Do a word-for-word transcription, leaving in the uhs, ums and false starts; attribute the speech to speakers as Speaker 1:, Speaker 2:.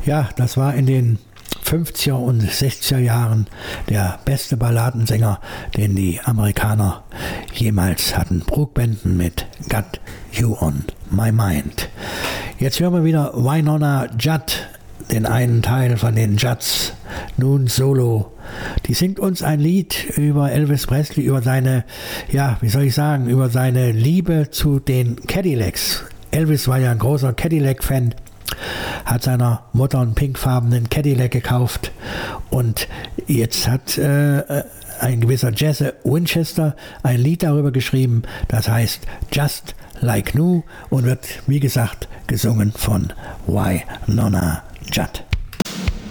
Speaker 1: Ja, das war in den fünfziger und sechziger Jahren der beste Balladensänger, den die Amerikaner jemals hatten. Brook Benton mit Got You on My Mind. Jetzt hören wir wieder Wynonna Judd, den einen Teil von den Judds, nun solo. Die singt uns ein Lied über Elvis Presley, über seine, ja, wie soll ich sagen, über seine Liebe zu den Cadillacs. Elvis war ja ein großer Cadillac-Fan, hat seiner Mutter einen pinkfarbenen Cadillac gekauft und jetzt hat äh, ein gewisser Jesse Winchester ein Lied darüber geschrieben, das heißt Just Like New und wird, wie gesagt, gesungen von Wynonna Judd.